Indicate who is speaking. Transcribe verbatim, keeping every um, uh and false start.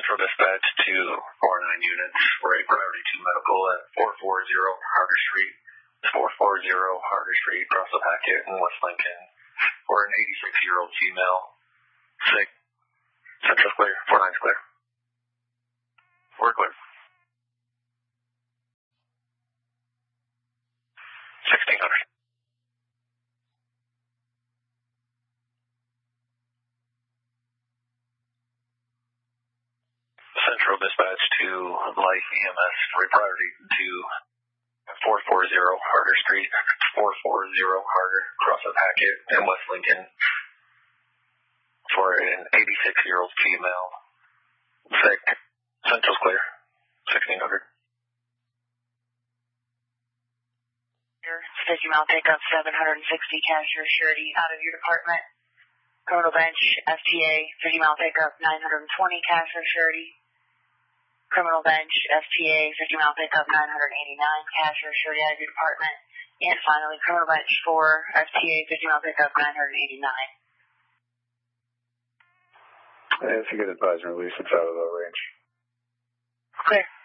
Speaker 1: Central Dispatch to four nine units for a priority two medical at four forty Harder Street, four forty Harder Street, across the packet in West Lincoln for an eighty-six-year-old female. Six. Central clear. four nine's clear. four clear. sixteen hundred. Central Dispatch to Life E M S for a priority to four forty Harder Street, four forty Harder, across the packet in West Lincoln for an eighty-six-year-old female. Sick. Central's clear. sixteen hundred.
Speaker 2: Fifty mile pickup, seven hundred sixty cashier surety out of your department. Criminal bench, F T A, fifty mile pickup, nine hundred twenty cashier surety. Criminal bench, F T A, fifty mile pickup, nine hundred eighty-nine cashier surety out of your department. And finally, criminal bench for F T A, fifty mile pickup, nine hundred eighty-nine.
Speaker 3: If you get advised and release, it's out of the range.
Speaker 2: Clear.